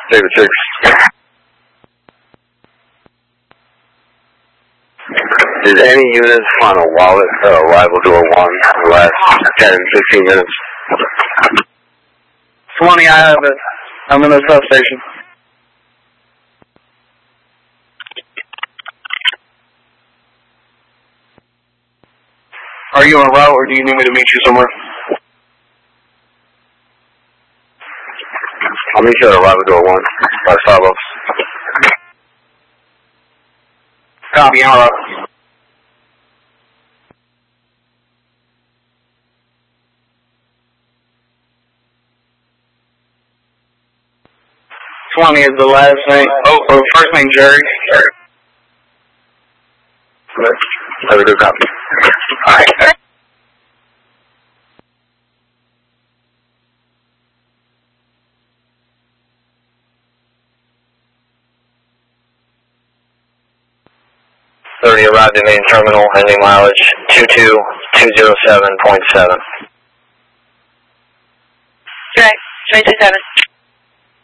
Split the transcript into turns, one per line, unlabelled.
David 6. Did any units find a wallet or arrival door 1 in the last 10, 15 minutes?
20, I have it. I'm in the substation. Are you en route, or do you need me to meet you somewhere?
I'll meet you at arrival door 1 by Starbucks.
Copy, en route. Is the last name. Oh, or first name Jerry.
Have a good copy.
Alright.
Arrived at main terminal, ending mileage 22207.7.
Right, 327.